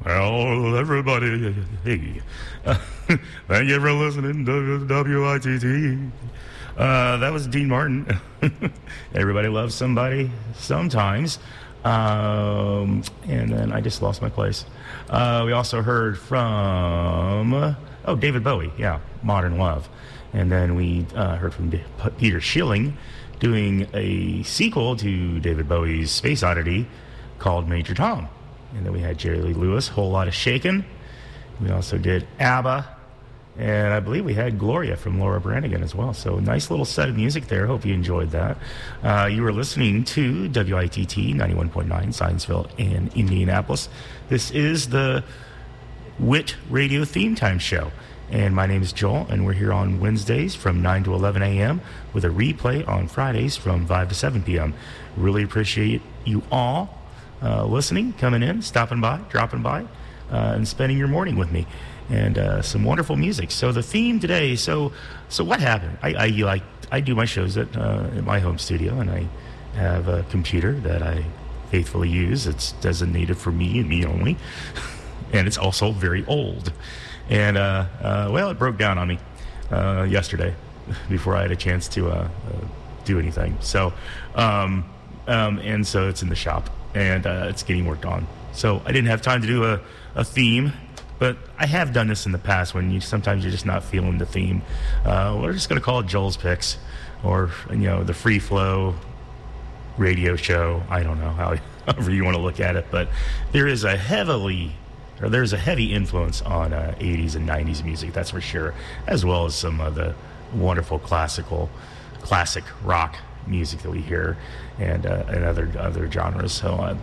Well, everybody, hey, thank you for listening to WITT. That was Dean Martin. Everybody loves somebody sometimes. And then I just lost my place. We also heard from, David Bowie, yeah, Modern Love. And then we heard from Peter Schilling doing a sequel to David Bowie's Space Oddity called Major Tom. And then we had Jerry Lee Lewis, Whole Lot of Shakin'. We also did ABBA. And I believe we had Gloria from Laura Branigan as well. So nice little set of music there. Hope you enjoyed that. You were listening to WITT 91.9 Scienceville and Indianapolis. This is the WIT Radio Theme Time Show. And my name is Joel, and we're here on Wednesdays from 9 to 11 a.m. with a replay on Fridays from 5 to 7 p.m. Really appreciate you all listening, coming in, stopping by, dropping by, and spending your morning with me. And some wonderful music. So the theme today, so what happened? I do my shows at my home studio, and I have a computer that I faithfully use. It's designated for me and me only. And it's also very old. And, it broke down on me yesterday before I had a chance to do anything. So, and so it's in the shop, and it's getting worked on. So I didn't have time to do a theme, but I have done this in the past when sometimes you're just not feeling the theme. We're just going to call it Joel's Picks, or, the Free Flow radio show. I don't know however you want to look at it, but there's a heavy influence on 80s and 90s music, that's for sure, as well as some of the wonderful classic rock music that we hear, and other genres. So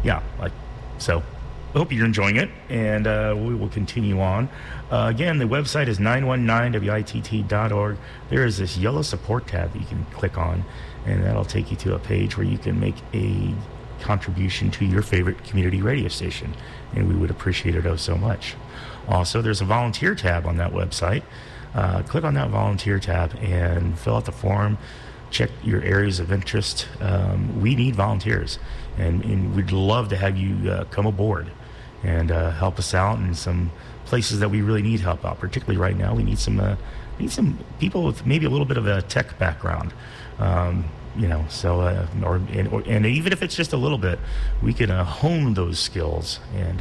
so I hope you're enjoying it, and we will continue on. Again, the website is 919witt.org. There is this yellow support tab that you can click on, and that'll take you to a page where you can make a contribution to your favorite community radio station, and we would appreciate it so much. Also, there's a volunteer tab on that website. Click on that volunteer tab and fill out the form. Check your areas of interest. We need volunteers, and we'd love to have you come aboard and help us out in some places that we really need help out. Particularly right now, we need some people with maybe a little bit of a tech background. And even if it's just a little bit, we can hone those skills and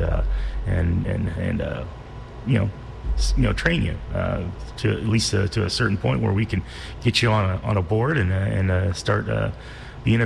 train you to at least to a certain point where we can get you on a board and start